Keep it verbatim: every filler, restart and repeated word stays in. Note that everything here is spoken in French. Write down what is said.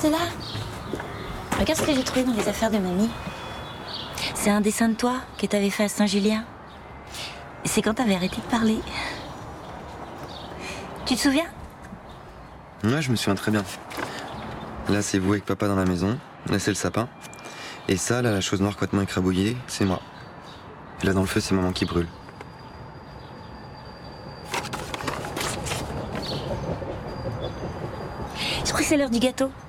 t'es là. Regarde ce que j'ai trouvé dans les affaires de mamie. C'est un dessin de toi que t'avais fait à Saint-Julien. C'est quand t'avais arrêté de parler. Tu te souviens? Ouais, je me souviens très bien. Là, c'est vous avec papa dans la maison. Là, c'est le sapin. Et ça, là, la chose noire complètement écrabouillée, c'est moi. Et là, dans le feu, c'est maman qui brûle. Je crois que c'est l'heure du gâteau.